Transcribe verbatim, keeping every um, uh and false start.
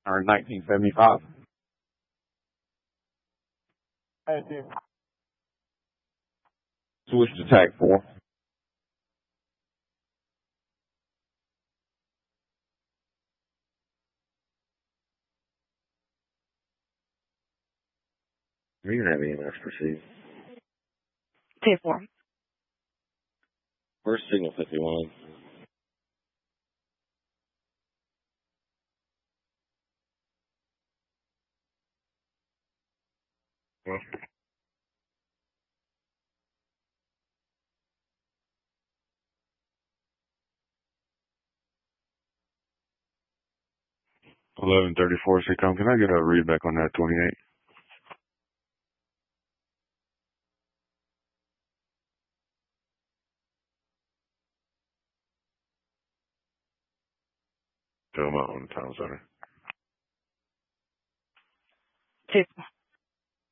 or nineteen seventy-five. Thank you. Switch to tag four. We don't have E M S proceed. Tag four. Where's signal fifty-one? Well. eleven thirty-four, Sitcom. Can I get a read back on that twenty-eight? Tell them out on the town center. Tag four.